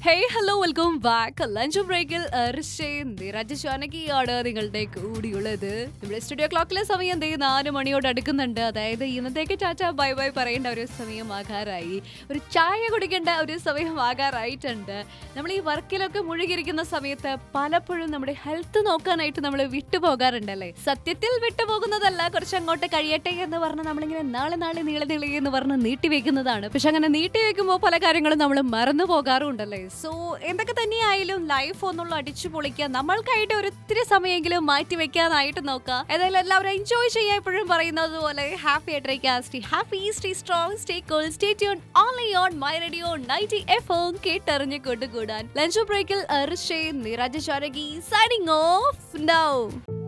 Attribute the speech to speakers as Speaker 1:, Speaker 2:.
Speaker 1: Hey hello welcome back lunch ബ്രേക്കിൽ നിരഞ്ജാനകിയാണ് നിങ്ങളുടെ കൂടിയുള്ളത്. നമ്മുടെ സ്റ്റുഡിയോ ക്ലോക്കിലെ സമയം 4 മണിയോട് അടുക്കുന്നുണ്ട്. അതായത് ഇന്നത്തേക്ക് ടാറ്റ ബൈ ബൈ പറയേണ്ട ഒരു സമയമാകാറായി, ഒരു ചായ കുടിക്കേണ്ട ഒരു സമയമാകാറായിട്ടുണ്ട്. നമ്മൾ ഈ വർക്കിലൊക്കെ മുഴുകിയിരിക്കുന്ന സമയത്ത് പലപ്പോഴും നമ്മുടെ ഹെൽത്ത് നോക്കാനായിട്ട് നമ്മൾ വിട്ടുപോകാറുണ്ടല്ലേ. സത്യത്തിൽ വിട്ടുപോകുന്നതല്ല, കുറച്ചങ്ങോട്ട് കഴിയട്ടെ എന്ന് പറഞ്ഞ് നമ്മളിങ്ങനെ നാളെ നീളെ എന്ന് പറഞ്ഞ് നീട്ടിവെക്കുന്നതാണ്. പക്ഷെ അങ്ങനെ നീട്ടിവെക്കുമ്പോൾ പല കാര്യങ്ങളും നമ്മൾ മറന്നു പോകാറുണ്ടല്ലേ. സോ എന്തൊക്കെ തന്നെയായാലും ലൈഫ് ഒന്നുള്ള അടിച്ചു പൊളിക്കുക, നമ്മൾക്കായിട്ട് ഒരിത്തിരി സമയമെങ്കിലും മാറ്റി വെക്കാനായിട്ട് നോക്കുക. ഏതായാലും എല്ലാവരും എൻജോയ് ചെയ്യാൻ എപ്പോഴും പറയുന്നത് പോലെ ഹാപ്പി ആയിട്ടിരിക്കുക. Stay happy, stay strong, stay cool, stay tune only on my radio 90 FM കേട്ടറിഞ്ഞ് കൊണ്ടുകൂടാൻ ലഞ്ച് ബ്രേക്കിൽ നിരഞ്ജാനകി സൈനിങ് ഓഫ് നൗ.